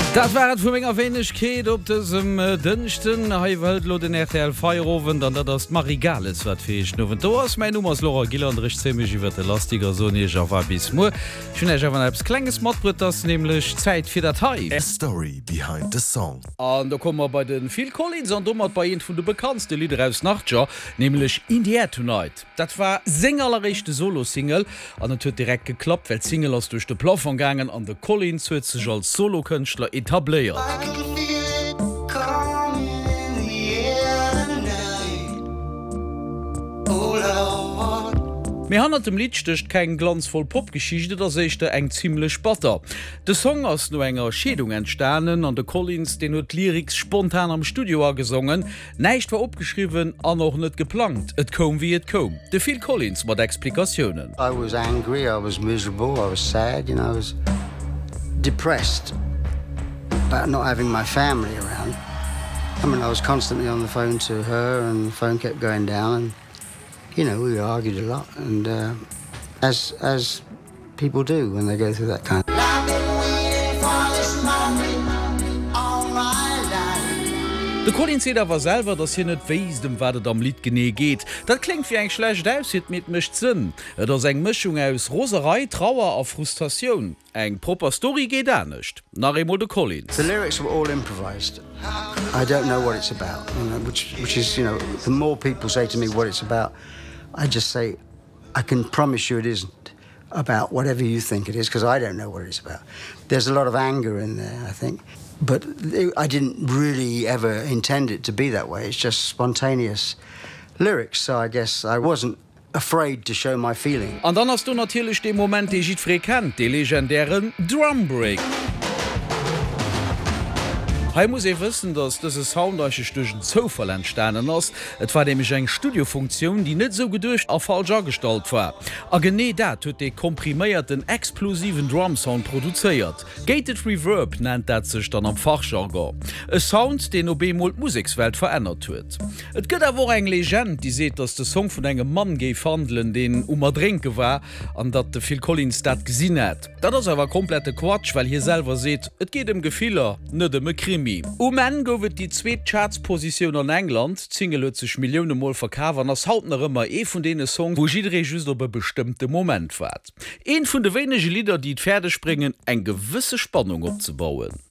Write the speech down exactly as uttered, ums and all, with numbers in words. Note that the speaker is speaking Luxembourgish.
Dat waret vu méger Wenigkeet op dessem äh, Dënchten haiwelt lo den R T L Feierowen, dann dat ass Marigales wat feech nowen. Do ass mein Nummers Lora Gillandrich zemech iwwer de lastiger Sonneger war bis mo. Hun awer abs klenges Matbrett ass nämlichlech Zäit fir dat Hai. A story behind the song. An da kommmer bei den Phil Collins an dummert bei en vun de bekanntste Lieder aus Nachtja, nämlichlech In the Air Tonight. Dat war seng allerrechte Solosingle an et huet direkt geklappt, well Single ass duch de Plaff angangen an de Collins huet sech als Solokënchtler etabliert. Mir han dem Liedstecht kein glanzvoll Popgeschichte, da sechte eng ziemlich spatter. De Song ass no enger Schädung entstanden an de Collins den hue Lyrics spontan am Studio a gesungen, neicht war opgeschrieben an noch net geplant. Et kom wie et kom. De Phil Collins mat Explikationen. I was angry, I was miserable, I was sad, you know, I was depressed about not having my family around. I mean, I was constantly on the phone to her and the phone kept going down and you know, we argued a lot, and uh, as as people do when they go through that kind of. De Collins seit awer selber, dats hi net wees dem watt am Lied genee geht. Dat klingt wie eng schlecht aussieht mit mischt sinn. Et ass eng Mischung aus Roserei, Trauer a Frustration. Eng proper Story geht da nicht. Nach emo de Collins. The lyrics were all improvised. I don't know what it's about, you know, which which is, you know, the more people say to me what it's about, I just say, I can promise you it isn't about whatever you think it is, because I don't know what it's about. There's a lot of anger in there, I think. But I didn't really ever intend it to be that way. It's just spontaneous lyrics, so I guess I wasn't afraid to show my feeling. Und dann hast du natürlich den Moment, den ich frequent, den legendären Drumbreak. He muss e wissen, dass das Soundche Stüchen Zofall entstanden ass. Et war nämlich eng Studiofunktion, die net so gedurcht a falscher Gestalt war. A gené dat huet de komprimierten explosiven Drumsound produziert. Gated Reverb nennt dat sech dann am Fachjargon. E Sound, den op Bemol Musikswelt verändert huet. Et gëtt a wo eng Legend, die seht, dass de Song vun engem Mann geif handeln, den ummer drinke war, an dat de Phil Collins dat gesinn het. Dat ass awer komplette Quatsch, weil hier selber seht, et geht dem Gefehler, net dem Krimi. Um en gowet die zweet Chartsposition an England zingelzech Millioune Mol verkavern ass hautner ëmmer e vun dee Song, wo jidré just op e bestimmte Moment wat. Een vun de wenige Lieder, die d Pferde springen, eng gewisse Spannung opzubauen.